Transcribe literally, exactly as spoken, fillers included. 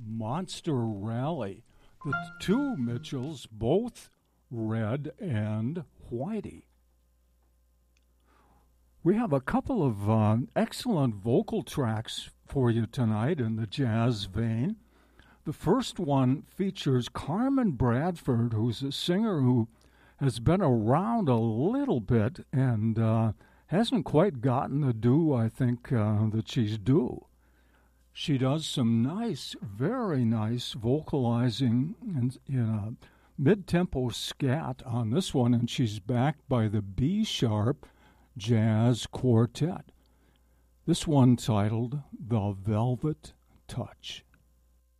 Monster Rally. The two Mitchells, both red and whitey. We have a couple of uh, excellent vocal tracks for you tonight in the jazz vein. The first one features Carmen Bradford, who's a singer who has been around a little bit and uh, hasn't quite gotten the due, I think, uh, that she's due. She does some nice, very nice vocalizing in, in a mid-tempo scat on this one, and she's backed by the B-sharp Jazz Quartet. This one titled The Velvet Touch.